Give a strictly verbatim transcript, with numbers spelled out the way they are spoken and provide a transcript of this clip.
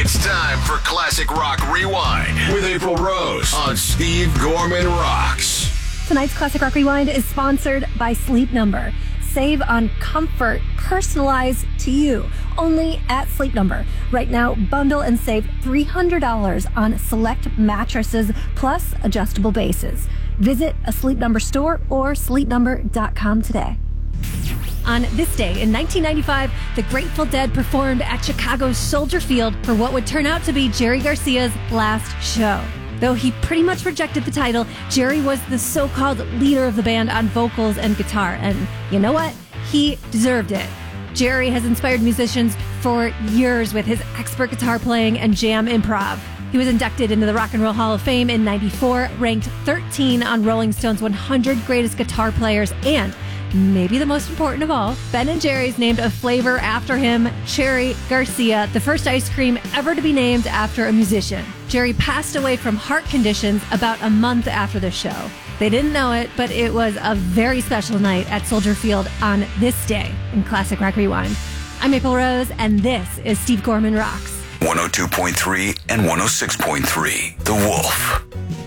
It's time for Classic Rock Rewind with April Rose on Steve Gorman Rocks. Tonight's Classic Rock Rewind is sponsored by Sleep Number. Save on comfort personalized to you only at Sleep Number. Right now, bundle and save three hundred dollars on select mattresses plus adjustable bases. Visit a Sleep Number store or sleep number dot com today. On this day in nineteen ninety-five, the Grateful Dead performed at Chicago's Soldier Field for what would turn out to be Jerry Garcia's last show. Though he pretty much rejected the title, Jerry was the so-called leader of the band on vocals and guitar, and you know what? He deserved it. Jerry has inspired musicians for years with his expert guitar playing and jam improv. He was inducted into the Rock and Roll Hall of Fame in ninety-four, ranked thirteen on Rolling Stone's one hundred Greatest Guitar Players, and maybe the most important of all, Ben and Jerry's named a flavor after him, Cherry Garcia, the first ice cream ever to be named after a musician. Jerry passed away from heart conditions about a month after the show. They didn't know it, but it was a very special night at Soldier Field on this day in Classic Rock Rewind. I'm April Rose, and this is Steve Gorman Rocks. one oh two point three and one oh six point three, The Wolf.